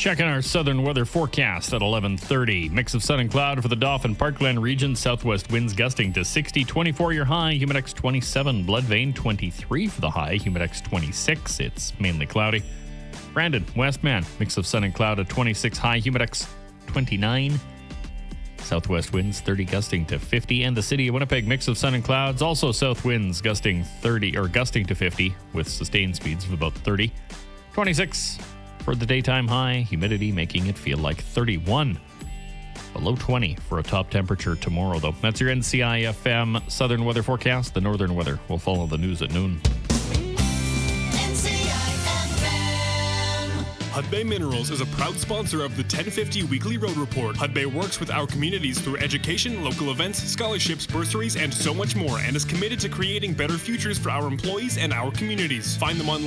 Checking our southern weather forecast at 11:30. Mix of sun and cloud for the Dauphin Parkland region. Southwest winds gusting to 60. 24 your high. Humidex 27. Bloodvein 23 for the high. Humidex 26. It's mainly cloudy. Brandon, Westman. Mix of sun and cloud at 26 high. Humidex 29. Southwest winds 30 gusting to 50. And the city of Winnipeg, mix of sun and clouds. Also south winds gusting to 50 with sustained speeds of about 30. 26 for the daytime high. Humidity making it feel like 31. Below 20 for a top temperature tomorrow, though. That's your NCIFM southern weather forecast. The northern weather will follow the news at noon. Hudbay Minerals is a proud sponsor of the 1050 Weekly Road Report. Hudbay works with our communities through education, local events, scholarships, bursaries, and so much more, and is committed to creating better futures for our employees and our communities. Find them online